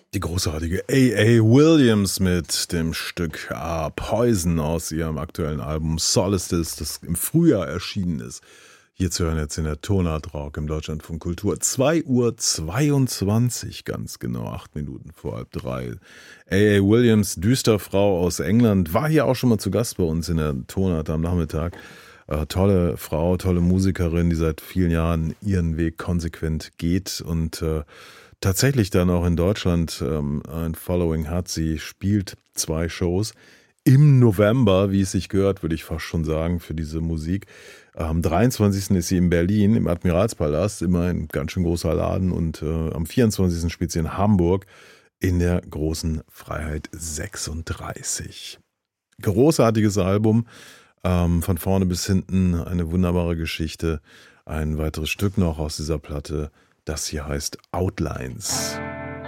Die großartige A.A. Williams mit dem Stück Poison aus ihrem aktuellen Album Solstice, das im Frühjahr erschienen ist. Hier zu hören jetzt in der Tonart Rock im Deutschlandfunk Kultur. 2:22 Uhr, ganz genau, 8 Minuten vor halb drei. A.A. Williams, Düsterfrau aus England, war hier auch schon mal zu Gast bei uns in der Tonart am Nachmittag. Tolle Frau, tolle Musikerin, die seit vielen Jahren ihren Weg konsequent geht und tatsächlich dann auch in Deutschland ein Following hat. Sie spielt 2 Shows im November, wie es sich gehört, würde ich fast schon sagen, für diese Musik. Am 23. ist sie in Berlin im Admiralspalast, immer ein ganz schön großer Laden, und am 24. spielt sie in Hamburg in der Großen Freiheit 36. Großartiges Album, von vorne bis hinten eine wunderbare Geschichte. Ein weiteres Stück noch aus dieser Platte. Das hier heißt Outlines.